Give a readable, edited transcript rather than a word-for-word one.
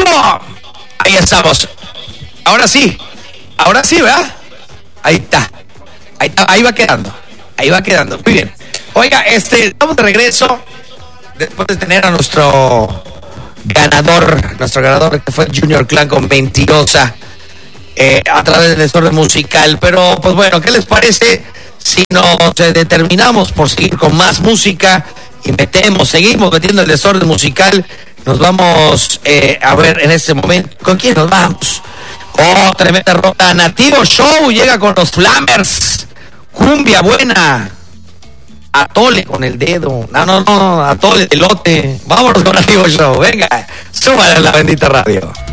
Ahí estamos. Ahora sí, ¿verdad? Ahí está, ahí va quedando. Muy bien. Oiga, estamos de regreso después de tener a nuestro ganador que fue Junior Clan con Mentirosa a través del desorden musical. Pero pues bueno, ¿qué les parece si nos determinamos por seguir con más música y seguimos metiendo el desorden musical? Nos vamos a ver en este momento con quién nos vamos. Tremenda rota. Nativo Show llega con los Flamers, cumbia buena. Atole con el dedo. No, atole de lote. Vámonos con Nativo Show. Venga, súbale a la bendita radio.